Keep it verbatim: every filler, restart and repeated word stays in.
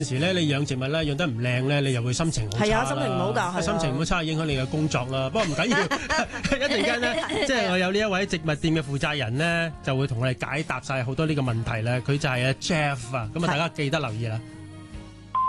有時咧，你養植物咧養得唔靚咧，你又會心情好差啦。 係啊，心情唔好㗎， 心情唔好差，影響你嘅工作啦。不過唔緊要，一陣間咧，即係我有呢一位植物店嘅負責人咧，就會同我哋解答晒好多呢個問題咧。佢就係阿 Jeff 啊，咁啊大家記得留意啦。